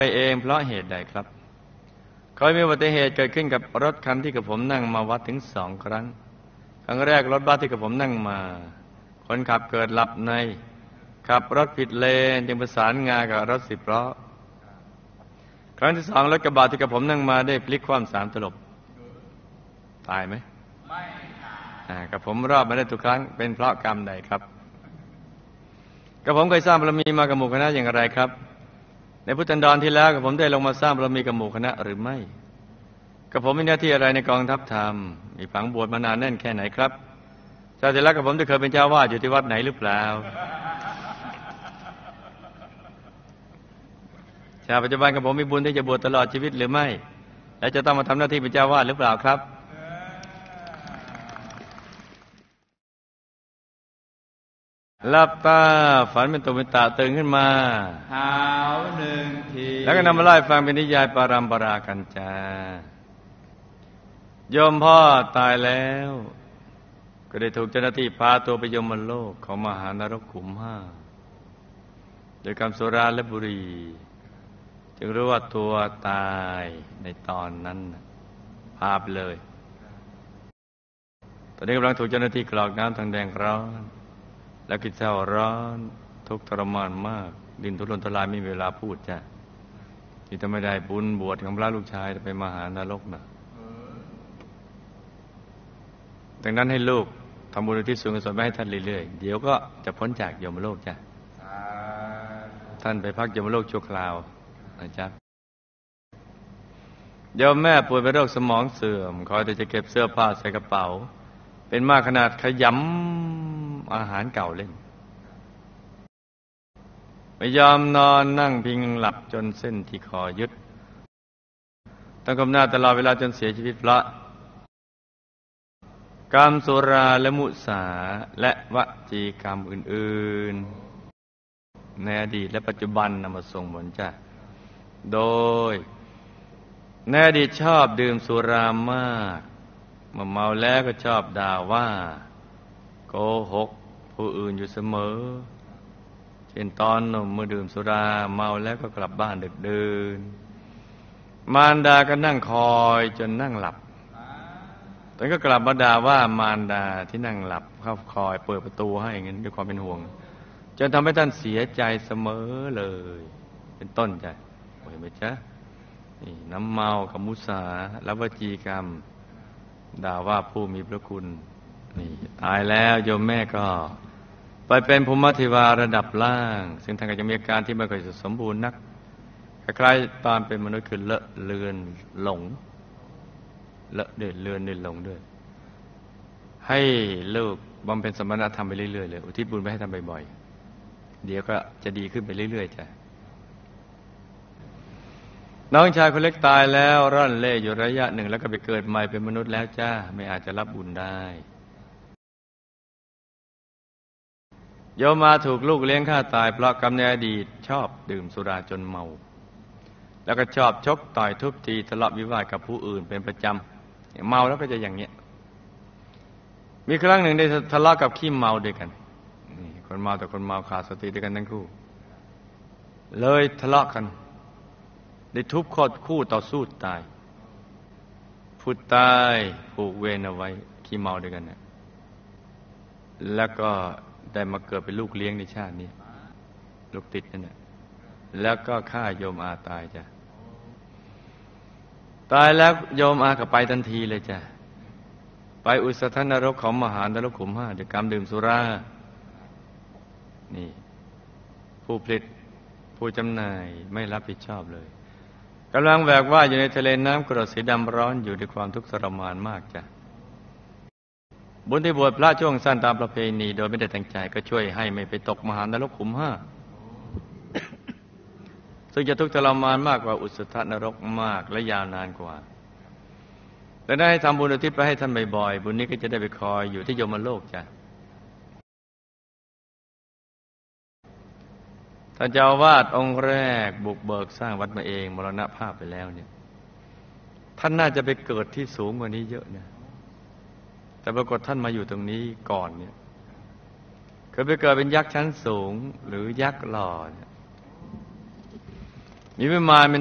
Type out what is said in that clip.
ไปเองเพราะเหตุใดครับเคยมีอุบัติเหตุเกิดขึ้นกับรถคันที่กับผมนั่งมาวัดถึง2 ครั้งครั้งแรกรถบัสที่กับผมนั่งมาคนขับเกิดหลับในขับรถผิดเลนจึงประสานงากับรถ10 ล้อครั้งที่2รถกระบะที่กับผมนั่งมาได้พลิกคว่ำ3 ตลบตายไหมไม่กับผมรอดมาได้ทุกครั้งเป็นเพราะกรรมใดครับกับผมเคยสร้างบารมีมากับหมู่คณะอย่างไรครับในพุทธันดรที่แล้วกับผมได้ลงมาสร้างบารมีกับหมู่คณะหรือไม่กับผมมีหน้าที่อะไรในกองทัพธรรมมีฝังบวชมานานแน่นแค่ไหนครับชาติแล้วกับผมได้เคยเป็นเจ้าวาดอยู่ที่วัดไหนหรือเปล่าชาติปัจจุบันกับผมมีบุญที่จะบวชตลอดชีวิตหรือไม่และจะต้องมาทำหน้าที่เป็นเจ้าวาดหรือเปล่าครับหลับตาฝันเป็นตุเป็นตะตื่นขึ้นมาหาว1 ทีแล้วก็นำมาไล่ฟังเป็นนิยายปารัมปรากันจาโยมพ่อตายแล้วก็ได้ถูกเจ้าหน้าที่พาตัวไปยมโลกของมหานรกขุม5โดยกรรมสุราและบุหรี่จึงรู้ว่าตัวตายในตอนนั้นพาไปเลยตอนนี้กำลังถูกเจ้าหน้าที่กรอกน้ำทางแดงร้อนและกินเศร้าร้อนทุกข์ทรมานมากดินทุรนทุรายไม่มีเวลาพูดจ้ะที่จะไม่ได้บุญบวชของพระลูกชายไปมหานรกนะดังนั้นให้ลูกทำบุญที่สูงสุดไปให้ท่านเรื่อยๆเดี๋ยวก็จะพ้นจากยมโลกจ้ะท่านไปพักยมโลกชั่วคราวนะจ๊ะโยมแม่ป่วยเป็นโรคสมองเสื่อมคอยแต่จะเก็บเสื้อผ้าใส่กระเป๋าเป็นมากขนาดขยำอาหารเก่าเล่นไม่ยอมนอนนั่งพิงหลับจนเส้นที่คอยึดต้องก้มหน้าตลอดเวลาจนเสียชีวิตเพราะกรรมสุราและมุสาและวจีกรรมอื่นๆในอดีตและปัจจุบันนำมาส่งผลจ้ะโดยในอดีตชอบดื่มสุรามากเมื่อเมาแล้วก็ชอบด่าว่าโกหกผู้อื่นอยู่เสมอเช่นตอนหนุ่มเมื่อดื่มสุราเมาแล้วก็กลับบ้านดึกดื่นมารดาก็นั่งคอยจนนั่งหลับตอนก็กลับมาด่าว่ามารดาที่นั่งหลับเข้าคอยเปิดประตูให้อย่างนั้นด้วยความเป็นห่วงจนทำให้ท่านเสียใจเสมอเลยเป็นต้นจ้ะเห็นไหมจ๊ะนี่น้ำเมากับมุสาและวจีกรรมด่าว่าผู้มีพระคุณนี่ตายแล้วโยมแม่ก็ไปเป็นภูมิเทวาระดับล่างซึ่งท่านก็จะมีอาการที่ไม่ค่อยสมบูรณ์นักคล้ายๆตอนเป็นมนุษย์คือเลอะเลือนหลงเลอะเดือดเลือนเดือดหลงด้วยให้ลูกบำเพ็ญสมณธรรมไปเรื่อยๆเลยอุทิศบุญไปให้ทำบ่อยๆเดี๋ยวก็จะดีขึ้นไปเรื่อยๆจ้ะน้องชายคนเล็กตายแล้วร่อนเล่อยู่ระยะหนึ่งแล้วก็ไปเกิดใหม่เป็นมนุษย์แล้วจ้าไม่อาจจะรับบุญได้โยมมาถูกลูกเลี้ยงฆ่าตายเพราะกรรมในอดีตชอบดื่มสุราจนเมาแล้วก็ชอบชกต่อยทุบตีทะเลาะวิวาทกับผู้อื่นเป็นประจำเมาแล้วก็จะอย่างเงี้ยมีครั้งหนึ่งได้ทะเลาะกับขี้เมาด้วยกันคนเมาแต่คนเมาขาดสติด้วยกันทั้งคู่เลยทะเลาะกันได้ทุบคอคู่ต่อสู้ตายผู้ตายผูกเวรเอาไว้ขี้เมาด้วยกันเนี่ยแล้วก็ได้มาเกิดเป็นลูกเลี้ยงในชาตินี้ลูกติดนั่นแหละแล้วก็ฆ่าโยมอาตายจ้ะตายแล้วโยมอาก็ไปทันทีเลยจ้ะไปอุสธนรกของมหานรกขุม5ด้วยกรรมดื่มสุรานี่ผู้ผลิตผู้จำหน่ายไม่รับผิดชอบเลยกำลังแหวกว่ายอยู่ในทะเลน้ำกรดสีดำร้อนอยู่ด้วยความทุกข์ทรมานมากจ้ะบุญที่บวชพระช่วงสั้นตามประเพณีโดยไม่ได้ตั้งใจก็ช่วยให้ไม่ไปตกมหานรกขุม5ซึ่งจะทุกข์ทรมานมากกว่าอุสธนรกมากและยาวนานกว่าและได้ทำบุญอุทิศไปให้ท่านบ่อยๆบุญนี้ก็จะได้ไปคอยอยู่ที่ยมโลกจ้ะท่านเจ้าอาวาสองค์แรกบุกเบิกสร้างวัดมาเองมรณภาพไปแล้วเนี่ยท่านน่าจะไปเกิดที่สูงกว่านี้เยอะนะแต่ปรากฏท่านมาอยู่ตรงนี้ก่อนเนี่ยเคยไปเกิดเป็นยักษ์ชั้นสูงหรือยักษ์หล่อเนี่ยมีวิมาน